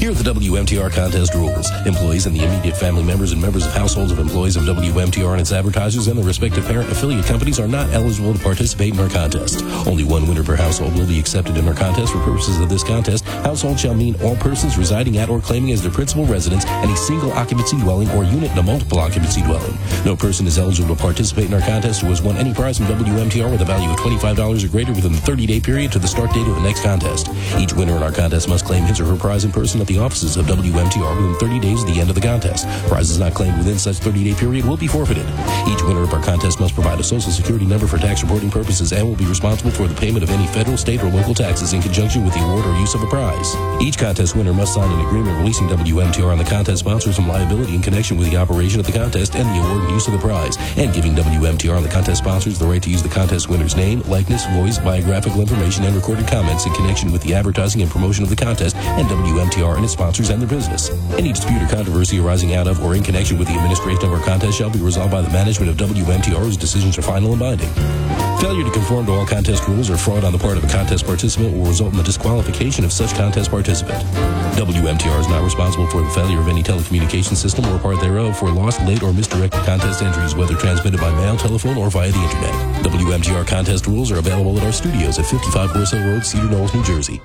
Here are the WMTR contest rules. Employees and the immediate family members and members of households of employees of WMTR and its advertisers and the respective parent affiliate companies are not eligible to participate in our contest. Only one winner per household will be accepted in our contest. For purposes of this contest, household shall mean all persons residing at or claiming as their principal residence any single occupancy dwelling or unit in a multiple occupancy dwelling. No person is eligible to participate in our contest who has won any prize from WMTR with a value of $25 or greater within the 30-day period to the start date of the next contest. Each winner in our contest must claim his or her prize in person at the offices of WMTR within 30 days of the end of the contest. Prizes not claimed within such 30-day period will be forfeited. Each winner of our contest must provide a Social Security number for tax reporting purposes and will be responsible for the payment of any federal, state, or local taxes in conjunction with the award or use of a prize. Each contest winner must sign an agreement releasing WMTR and the contest sponsors from liability in connection with the operation of the contest and the award and use of the prize, and giving WMTR and the contest sponsors the right to use the contest winner's name, likeness, voice, biographical information, and recorded comments in connection with the advertising and promotion of the contest and WMTR and its sponsors and their business. Any dispute or controversy arising out of or in connection with the administration of our contest shall be resolved by the management of WMTR, whose decisions are final and binding. Failure to conform to all contest rules or fraud on the part of a contest participant will result in the disqualification of such contest participant. WMTR is not responsible for the failure of any telecommunications system or part thereof for lost, late, or misdirected contest entries, whether transmitted by mail, telephone, or via the Internet. WMTR contest rules are available at our studios at 55 Horse Hill Road, Cedar Knolls, New Jersey.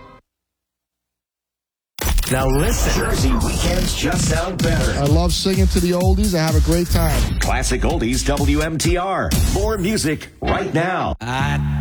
Now listen. Jersey weekends just sound better. I love singing to the oldies. I have a great time. Classic Oldies WMTR. More music right now.